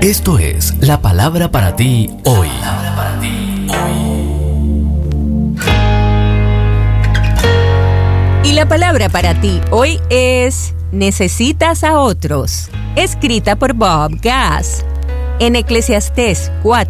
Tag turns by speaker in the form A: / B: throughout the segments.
A: Esto es la palabra para ti hoy.
B: Y la palabra para ti hoy es necesitas a otros, escrita por Bob Gass. En Eclesiastés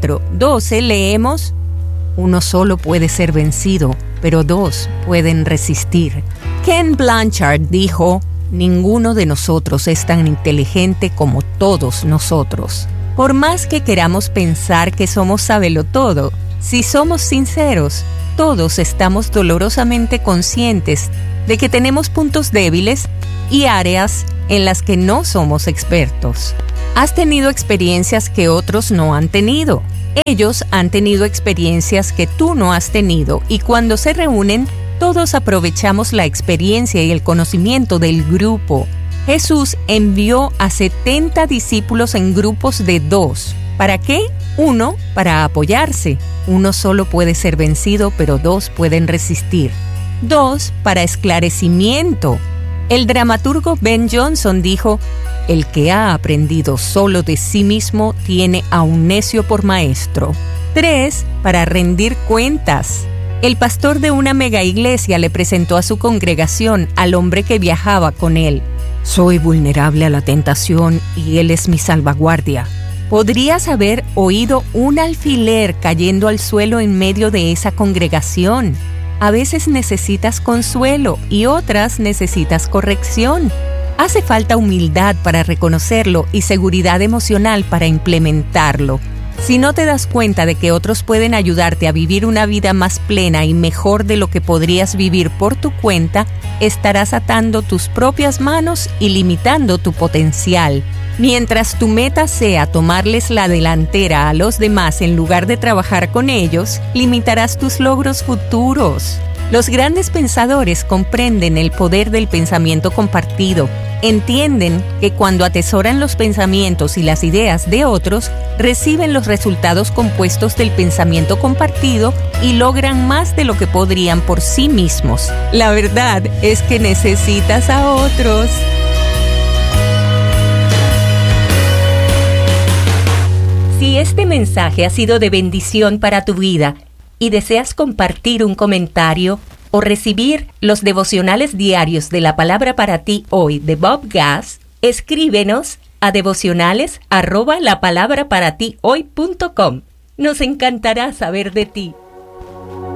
B: 4:12 leemos: uno solo puede ser vencido, pero dos pueden resistir. Ken Blanchard dijo: ninguno de nosotros es tan inteligente como todos nosotros. Por más que queramos pensar que somos sabelotodo, si somos sinceros, todos estamos dolorosamente conscientes de que tenemos puntos débiles y áreas en las que no somos expertos. Has tenido experiencias que otros no han tenido. Ellos han tenido experiencias que tú no has tenido, y cuando se reúnen, todos aprovechamos la experiencia y el conocimiento del grupo. Jesús envió a 70 discípulos en grupos de 2. ¿Para qué? 1, para apoyarse. Uno solo puede ser vencido, pero 2 pueden resistir. 2, para esclarecimiento. El dramaturgo Ben Jonson dijo: el que ha aprendido solo de sí mismo tiene a un necio por maestro. 3, para rendir cuentas. El pastor de una mega iglesia le presentó a su congregación al hombre que viajaba con él. Soy vulnerable a la tentación y él es mi salvaguardia. Podrías haber oído un alfiler cayendo al suelo en medio de esa congregación. A veces necesitas consuelo y otras necesitas corrección. Hace falta humildad para reconocerlo y seguridad emocional para implementarlo. Si no te das cuenta de que otros pueden ayudarte a vivir una vida más plena y mejor de lo que podrías vivir por tu cuenta, estarás atando tus propias manos y limitando tu potencial. Mientras tu meta sea tomarles la delantera a los demás en lugar de trabajar con ellos, limitarás tus logros futuros. Los grandes pensadores comprenden el poder del pensamiento compartido. Entienden que cuando atesoran los pensamientos y las ideas de otros, reciben los resultados compuestos del pensamiento compartido y logran más de lo que podrían por sí mismos. La verdad es que necesitas a otros. Si este mensaje ha sido de bendición para tu vida y deseas compartir un comentario o recibir los devocionales diarios de la palabra para ti hoy de Bob Gass, escríbenos a devocionales@lapalabraparatihhoy.com. Nos encantará saber de ti.